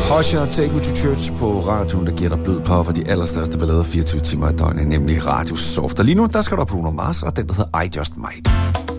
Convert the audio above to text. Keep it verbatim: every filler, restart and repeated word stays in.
Hosher, Take Me to Church på radioen, der giver dig blød på for de allerstørste ballader fireogtyve timer i døgnet, nemlig Radio Soft. Og lige nu, der skal du på Bruno Mars og den, der hedder I Just Might.